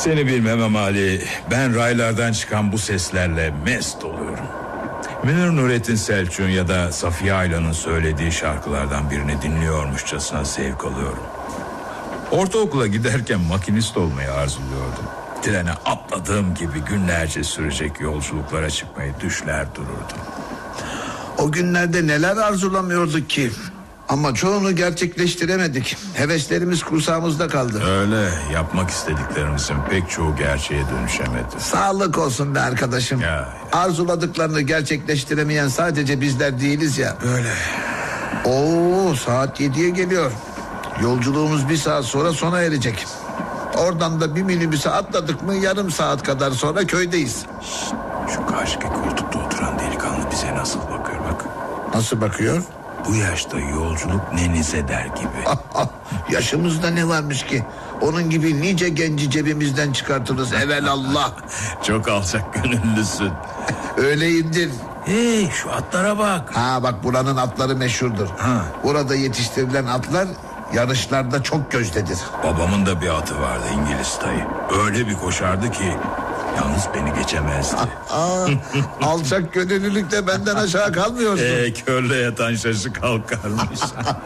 Seni bilmem ama Ali, ben raylardan çıkan bu seslerle mest oluyorum. Münir Nurettin Selçuk'un ya da Safiye Aylan'ın söylediği şarkılardan birini dinliyormuşçasına zevk alıyorum. Ortaokula giderken makinist olmayı arzuluyordum. Trene atladığım gibi günlerce sürecek yolculuklara çıkmayı düşler dururdum. O günlerde neler arzulamıyorduk ki? Ama çoğunu gerçekleştiremedik. Heveslerimiz kursağımızda kaldı. Öyle, yapmak istediklerimizin pek çoğu gerçeğe dönüşemedi. Sağlık olsun be arkadaşım. Ya. Arzuladıklarını gerçekleştiremeyen sadece bizler değiliz ya. Öyle. Oo, saat 7'ye geliyor. Yolculuğumuz 1 saat sonra sona erecek. Oradan da bir minibüse atladık mı yarım saat kadar sonra köydeyiz. Şu karşıki koltukta oturan delikanlı bize nasıl bakıyor bak. Nasıl bakıyor? Bu yaşta yolculuk nenize der gibi. Yaşımızda ne varmış ki? Onun gibi nice genci cebimizden çıkartırız evelallah. Çok alçak gönüllüsün. Öyleyimdir. Hey, şu atlara bak. Ha bak, buranın atları meşhurdur. Ha. Burada yetiştirilen atlar yarışlarda çok gözdedir. Babamın da bir atı vardı, İngiliz dayı. Öyle bir koşardı ki yalnız beni geçemezdi. Alçak gönüllülükte benden aşağı kalmıyorsun. Körle yatan şaşı kalkarmış.